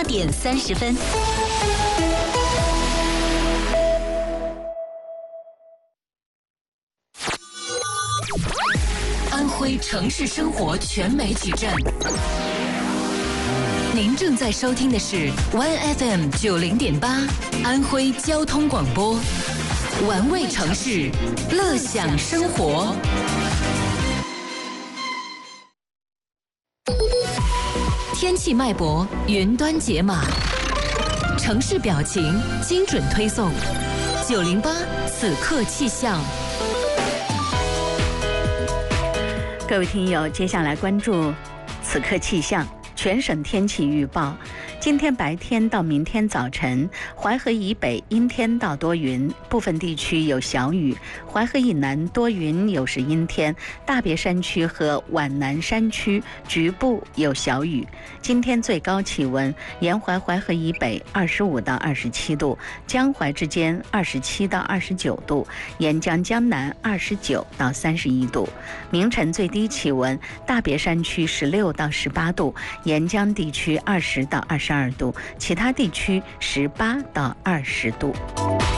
点30分。安徽城市生活全媒体站，您正在收听的是 OneFM 90.8安徽交通广播，玩味城市，乐享生活。天气脉搏，云端解码，城市表情，精准推送。908此刻气象。 各位听友，接下来关注此刻气象全省天气预报。今天白天到明天早晨，淮河以北阴天到多云，部分地区有小雨；淮河以南多云，有时阴天，大别山区和皖南山区局部有小雨。今天最高气温，沿淮淮河以北25到27度，江淮之间27到29度，沿江江南29到31度。明晨最低气温，大别山区16到18度，沿江地区20到22度，其他地区18到20度。